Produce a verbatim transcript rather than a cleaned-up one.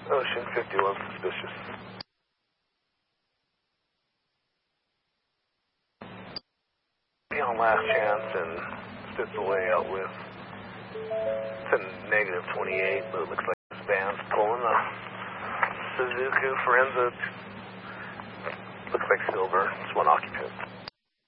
Ocean fifty-one suspicious. Be on last chance and fits the layout with. It's a negative twenty-eight, but it looks like this van's pulling a Suzuki Forenza. Looks like silver. It's one occupant.